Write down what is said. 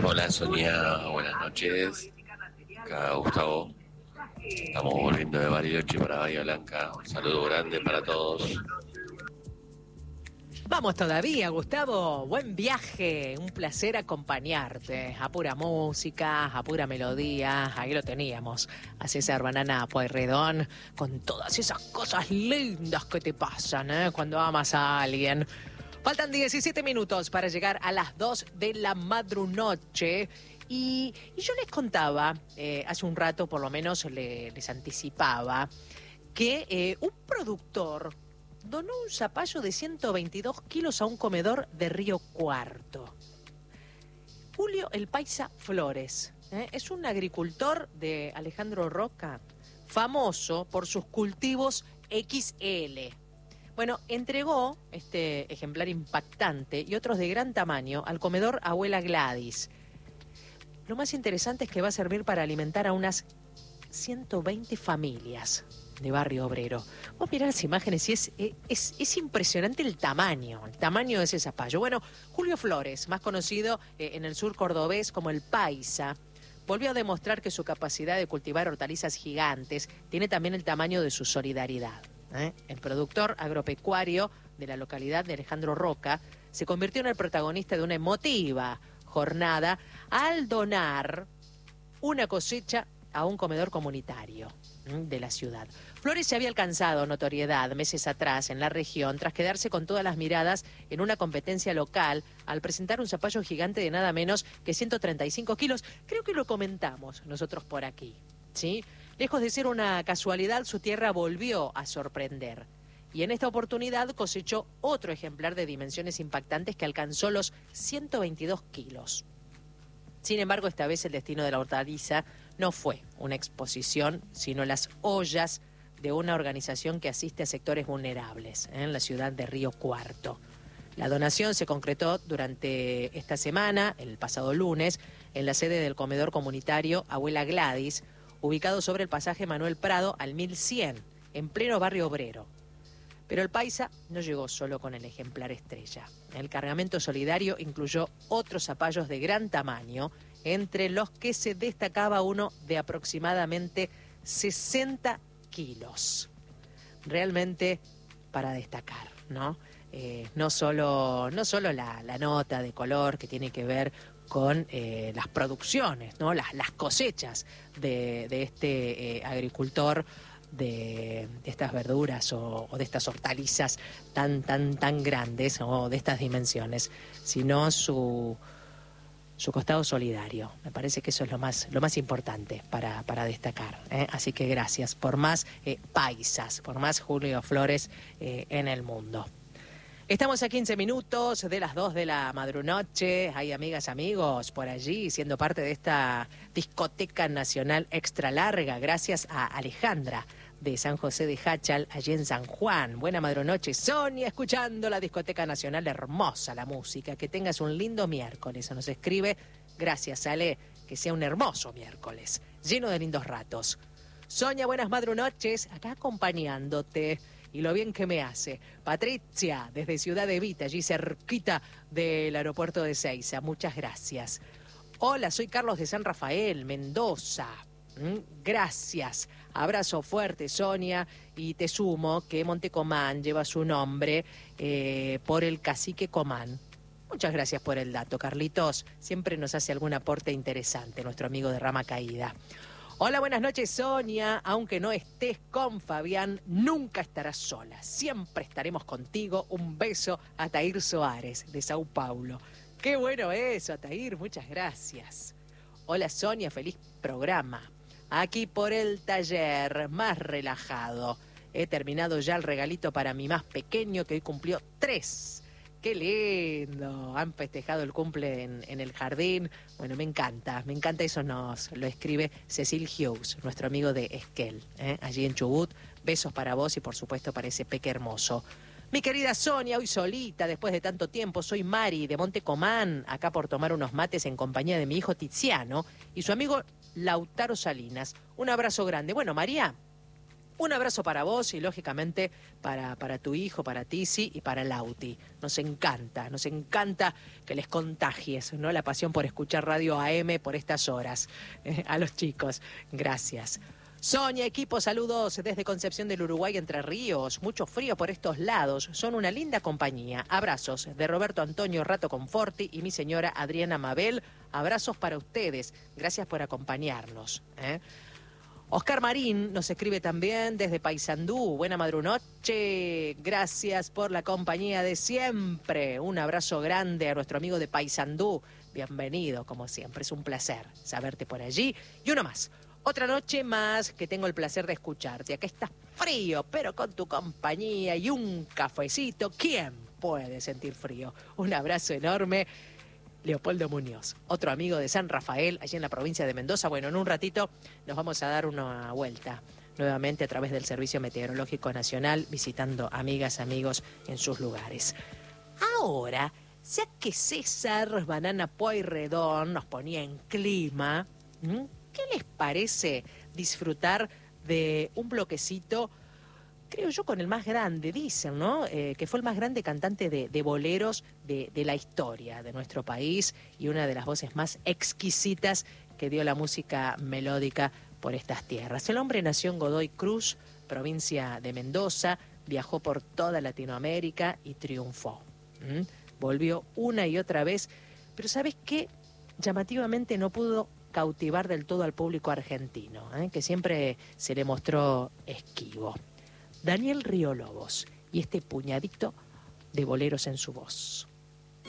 Hola Sonia, buenas noches. Acá Gustavo. Estamos volviendo de Bariloche para Bahía Blanca. Un saludo grande para todos. Vamos todavía, Gustavo. Buen viaje. Un placer acompañarte. A pura música, a pura melodía. Ahí lo teníamos. A César Banana Pueyrredón con todas esas cosas lindas que te pasan, cuando amas a alguien. Faltan 17 minutos para llegar a las 2 de la madrunoche. Y yo les contaba, hace un rato por lo menos les anticipaba, que un productor donó un zapallo de 122 kilos a un comedor de Río Cuarto. Julio el Paisa Flores, es un agricultor de Alejandro Roca, famoso por sus cultivos XL. Bueno, entregó este ejemplar impactante y otros de gran tamaño al comedor Abuela Gladys. Lo más interesante es que va a servir para alimentar a unas 120 familias de Barrio Obrero. Vos mirá las imágenes y es impresionante el tamaño de ese zapallo. Bueno, Julio Flores, más conocido en el sur cordobés como el Paisa, volvió a demostrar que su capacidad de cultivar hortalizas gigantes tiene también el tamaño de su solidaridad. El productor agropecuario de la localidad de Alejandro Roca se convirtió en el protagonista de una emotiva jornada al donar una cosecha a un comedor comunitario de la ciudad. Flores se había alcanzado notoriedad meses atrás en la región tras quedarse con todas las miradas en una competencia local al presentar un zapallo gigante de nada menos que 135 kilos. Creo que lo comentamos nosotros por aquí, ¿sí? Lejos de ser una casualidad, su tierra volvió a sorprender. Y en esta oportunidad cosechó otro ejemplar de dimensiones impactantes que alcanzó los 122 kilos. Sin embargo, esta vez el destino de la hortaliza no fue una exposición, sino las ollas de una organización que asiste a sectores vulnerables en la ciudad de Río Cuarto. La donación se concretó durante esta semana, el pasado lunes, en la sede del comedor comunitario Abuela Gladys, ubicado sobre el pasaje Manuel Prado al 1100, en pleno Barrio Obrero. Pero el Paisa no llegó solo con el ejemplar estrella. El cargamento solidario incluyó otros zapallos de gran tamaño, entre los que se destacaba uno de aproximadamente 60 kilos. Realmente para destacar, ¿no? No solo la nota de color que tiene que ver con las producciones, ¿no? Las cosechas de este agricultor de estas verduras o de estas hortalizas tan grandes o de estas dimensiones, sino su costado solidario. Me parece que eso es lo más importante para destacar, Así que gracias por más paisas, por más Julio Flores en el mundo. Estamos a 15 minutos de las 2 de la madrunoche. Hay amigas, amigos por allí siendo parte de esta discoteca nacional extra larga. Gracias a Alejandra de San José de Jáchal, allí en San Juan. Buena madrunoche, Sonia, escuchando la discoteca nacional. Hermosa la música. Que tengas un lindo miércoles. Nos escribe, gracias, Ale, que sea un hermoso miércoles, lleno de lindos ratos. Sonia, buenas madrunoches, acá acompañándote. Y lo bien que me hace. Patricia, desde Ciudad de Vita, allí cerquita del aeropuerto de Seiza. Muchas gracias. Hola, soy Carlos de San Rafael, Mendoza. Gracias. Abrazo fuerte, Sonia. Y te sumo que Montecomán lleva su nombre por el cacique Comán. Muchas gracias por el dato, Carlitos. Siempre nos hace algún aporte interesante, nuestro amigo de Rama Caída. Hola, buenas noches, Sonia. Aunque no estés con Fabián, nunca estarás sola. Siempre estaremos contigo. Un beso a Tair Soares, de Sao Paulo. Qué bueno eso, Tair. Muchas gracias. Hola, Sonia. Feliz programa. Aquí por el taller, más relajado. He terminado ya el regalito para mi más pequeño, que hoy cumplió 3. ¡Qué lindo! Han festejado el cumple en el jardín. Bueno, me encanta eso. Nos lo escribe Cecil Hughes, nuestro amigo de Esquel, allí en Chubut. Besos para vos y por supuesto para ese peque hermoso. Mi querida Sonia, hoy solita, después de tanto tiempo, soy Mari de Montecomán, acá por tomar unos mates en compañía de mi hijo Tiziano y su amigo Lautaro Salinas. Un abrazo grande. Bueno, María, Un abrazo para vos y lógicamente para tu hijo, para Tisi y para Lauti. Nos encanta que les contagies, ¿no? La pasión por escuchar Radio AM por estas horas. A los chicos, gracias. Sonia, equipo, saludos desde Concepción del Uruguay, Entre Ríos. Mucho frío por estos lados. Son una linda compañía. Abrazos de Roberto Antonio Rato Conforti y mi señora Adriana Mabel. Abrazos para ustedes. Gracias por acompañarnos. Oscar Marín nos escribe también desde Paysandú. Buena madrunoche. Gracias por la compañía de siempre. Un abrazo grande a nuestro amigo de Paysandú. Bienvenido, como siempre. Es un placer saberte por allí. Y uno más. Otra noche más que tengo el placer de escucharte. Acá está frío, pero con tu compañía y un cafecito. ¿Quién puede sentir frío? Un abrazo enorme. Leopoldo Muñoz, otro amigo de San Rafael, allí en la provincia de Mendoza. Bueno, en un ratito nos vamos a dar una vuelta nuevamente a través del Servicio Meteorológico Nacional, visitando amigas, amigos en sus lugares. Ahora, ya que César Banana Pueyrredón nos ponía en clima, ¿qué les parece disfrutar de un bloquecito, creo yo, con el más grande, dicen, ¿no? Que fue el más grande cantante de boleros de la historia de nuestro país y una de las voces más exquisitas que dio la música melódica por estas tierras. El hombre nació en Godoy Cruz, provincia de Mendoza, viajó por toda Latinoamérica y triunfó. Volvió una y otra vez, pero ¿sabes qué? Llamativamente no pudo cautivar del todo al público argentino, que siempre se le mostró esquivo. Daniel Río Lobos y este puñadito de boleros en su voz.